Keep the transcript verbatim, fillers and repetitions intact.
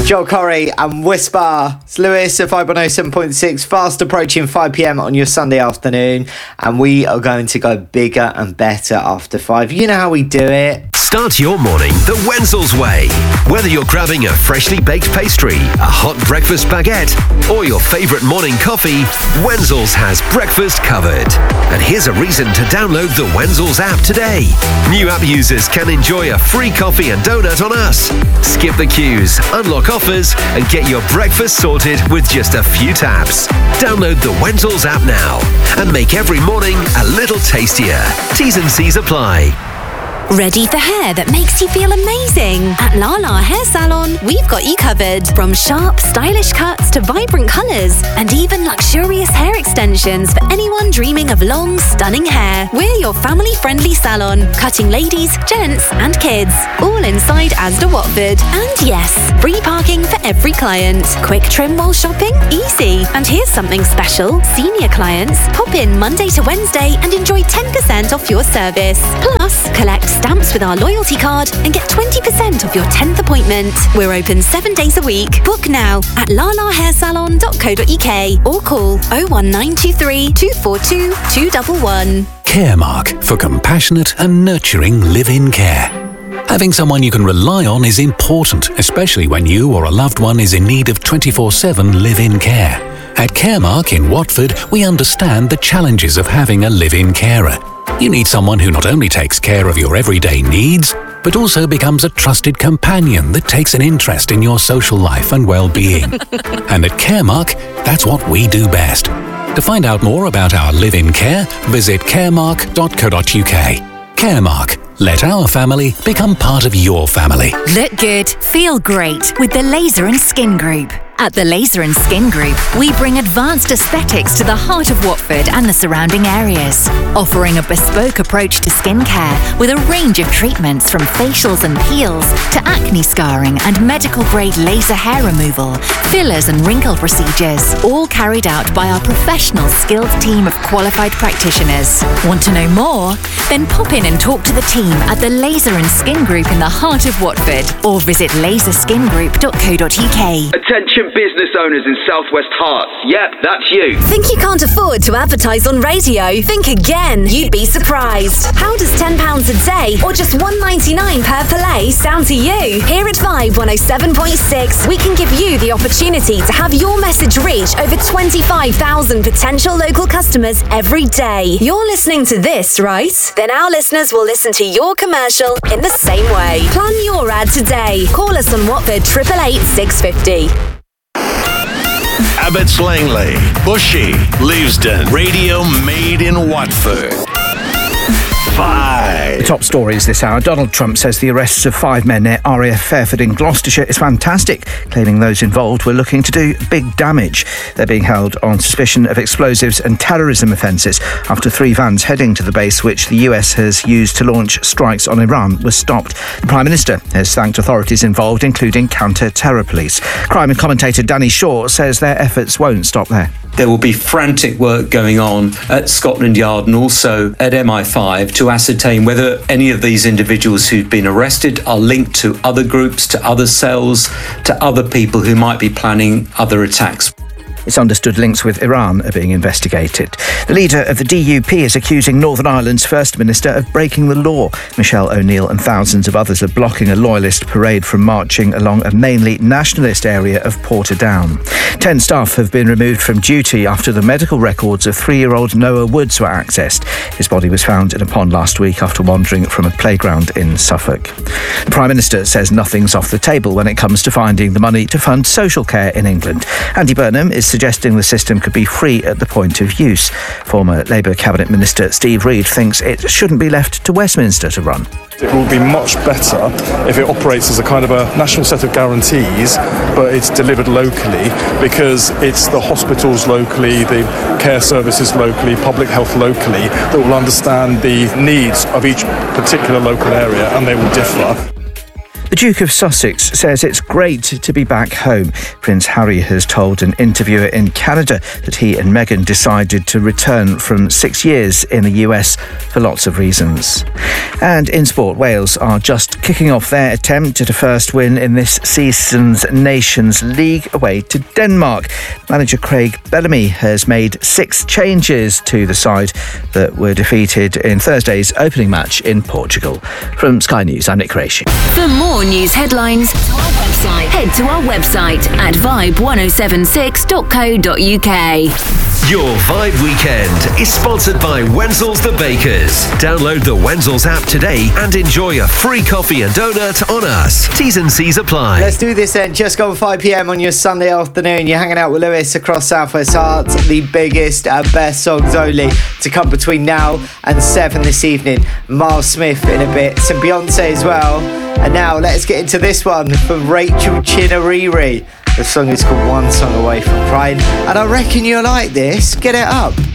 Joel Corey and Whisper. It's Lewis at five one oh seven point six, fast approaching five p.m. on your Sunday afternoon, and we are going to go bigger and better after five. You know how we do it. Start your morning the Wenzel's way. Whether you're grabbing a freshly baked pastry, a hot breakfast baguette, or your favourite morning coffee, Wenzel's has breakfast covered. And here's a reason to download the Wenzel's app today. New app users can enjoy a free coffee and donut on us. Skip the queues, unlock offers, and get your breakfast sorted with just a few taps. Download the Wenzel's app now and make every morning a little tastier. T's and C's apply. Ready for hair that makes you feel amazing? At Lala Hair Salon, we've got you covered. From sharp, stylish cuts to vibrant colours, and even luxurious hair extensions for anyone dreaming of long, stunning hair. We're your family-friendly salon, cutting ladies, gents and kids. All inside Asda Watford. And yes, free parking for every client. Quick trim while shopping? Easy. And here's something special. Senior clients, pop in Monday to Wednesday and enjoy ten percent off your service. Plus, collect stamps with our loyalty card and get twenty percent off your tenth appointment. We're open seven days a week. Book now at lala hair salon dot co dot uk or call oh one nine two three, two four two, two one one. Caremark, for compassionate and nurturing live-in care. Having someone you can rely on is important, especially when you or a loved one is in need of twenty-four seven live-in care. At Caremark in Watford, we understand the challenges of having a live-in carer. You need someone who not only takes care of your everyday needs, but also becomes a trusted companion that takes an interest in your social life and well-being. And at Caremark, that's what we do best. To find out more about our live-in care, visit caremark dot co dot uk. Caremark. Let our family become part of your family. Look good, feel great with the Laser and Skin Group. At the Laser and Skin Group, we bring advanced aesthetics to the heart of Watford and the surrounding areas, offering a bespoke approach to skincare with a range of treatments from facials and peels to acne scarring and medical-grade laser hair removal, fillers and wrinkle procedures, all carried out by our professional, skilled team of qualified practitioners. Want to know more? Then pop in and talk to the team at the Laser and Skin Group in the heart of Watford, or visit laser skin group dot co dot uk. Attention business owners in Southwest Herts. Yep, that's you. Think you can't afford to advertise on radio? Think again. You'd be surprised. How does ten pounds a day or just one pound ninety-nine per play sound to you? Here at Vibe one oh seven point six, we can give you the opportunity to have your message reach over twenty-five thousand potential local customers every day. You're listening to this, right? Then our listeners will listen to your commercial in the same way. Plan your ad today. Call us on Watford triple eight six fifty. Abbots Langley, Bushy, Leavesden, radio made in Watford. Five. The top stories this hour. Donald Trump says the arrests of five men near R A F Fairford in Gloucestershire is fantastic, claiming those involved were looking to do big damage. They're being held on suspicion of explosives and terrorism offences after three vans heading to the base which the U S has used to launch strikes on Iran was stopped. The Prime Minister has thanked authorities involved, including counter-terror police. Crime commentator Danny Shaw says their efforts won't stop there. There will be frantic work going on at Scotland Yard and also at M I five to ascertain whether any of these individuals who've been arrested are linked to other groups, to other cells, to other people who might be planning other attacks. It's understood links with Iran are being investigated. The leader of the D U P is accusing Northern Ireland's First Minister of breaking the law. Michelle O'Neill and thousands of others are blocking a loyalist parade from marching along a mainly nationalist area of Portadown. Ten staff have been removed from duty after the medical records of three-year-old Noah Woods were accessed. His body was found in a pond last week after wandering from a playground in Suffolk. The Prime Minister says nothing's off the table when it comes to finding the money to fund social care in England. Andy Burnham is suggesting the system could be free at the point of use. Former Labour Cabinet Minister Steve Reid thinks it shouldn't be left to Westminster to run. It will be much better if it operates as a kind of a national set of guarantees, but it's delivered locally, because it's the hospitals locally, the care services locally, public health locally, that will understand the needs of each particular local area, and they will differ. The Duke of Sussex says it's great to be back home. Prince Harry has told an interviewer in Canada that he and Meghan decided to return from six years in the U S for lots of reasons. And in sport, Wales are just kicking off their attempt at a first win in this season's Nations League away to Denmark. Manager Craig Bellamy has made six changes to the side that were defeated in Thursday's opening match in Portugal. From Sky News, I'm Nick Creation. For more news headlines, to our website. head to our website at vibe ten seventy-six dot co dot uk. Your Vibe Weekend is sponsored by Wenzel's The Bakers. Download the Wenzel's app today and enjoy a free coffee and donut on us. T's and C's apply. Let's do this then. Just gone five p.m. on your Sunday afternoon. You're hanging out with Lewis across South West Hearts. The biggest and best songs only to come between now and seven this evening. Miles Smith in a bit. Some Beyonce as well. And now let's get into this one from Rachel Chinariri. The song is called One Song Away from Crying. And I reckon you'll like this. Get it up.